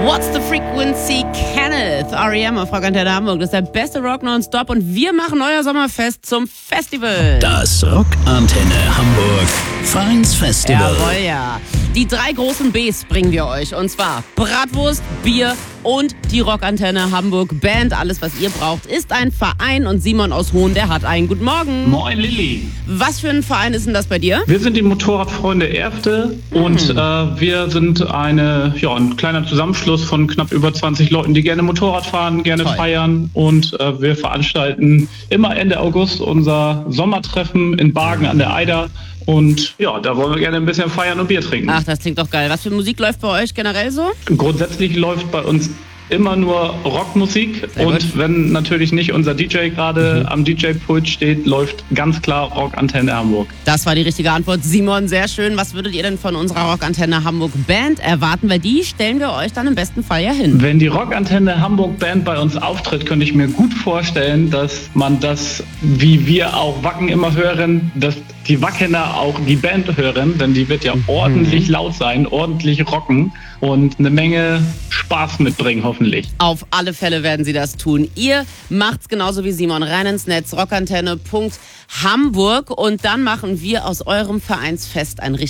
What's the Frequency? Kenneth, R.E.M. auf Rock Antenne Hamburg. Das ist der beste Rock nonstop und wir machen euer Sommerfest zum Festival. Das Rock Antenne Hamburg Vereinsfestival. Jawohl, ja. Die 3 großen Bs bringen wir euch. Und zwar Bratwurst, Bier und die Rock Antenne Hamburg Band. Alles, was ihr braucht, ist ein Verein. Und Simon aus Hohn, der hat einen. Guten Morgen. Moin, Lilly. Was für ein Verein ist denn das bei dir? Wir sind die Motorradfreunde Erfte und wir sind ein kleiner Zusammenschluss von knapp über 20 Leuten, die gerne Motorrad fahren, gerne feiern. Und wir veranstalten immer Ende August unser Sommertreffen in Bargen an der Eider. Und ja, da wollen wir gerne ein bisschen feiern und Bier trinken. Ach, das klingt doch geil. Was für Musik läuft bei euch generell so? Grundsätzlich läuft bei uns immer nur Rockmusik. Sehr und gut. wenn natürlich nicht unser DJ gerade am DJ-Pult steht, läuft ganz klar Rock Antenne Hamburg. Das war die richtige Antwort. Simon, sehr schön. Was würdet ihr denn von unserer Rock Antenne Hamburg Band erwarten? Weil die stellen wir euch dann im besten Fall ja hin. Wenn die Rock Antenne Hamburg Band bei uns auftritt, könnte ich mir gut vorstellen, dass man das, wie wir auch Wacken immer hören, dass die Wackener auch die Band hören, denn die wird ja ordentlich laut sein, ordentlich rocken und eine Menge Spaß mitbringen, hoffentlich. Auf alle Fälle werden sie das tun. Ihr macht's genauso wie Simon. Rein ins Netz, rockantenne.hamburg und dann machen wir aus eurem Vereinsfest ein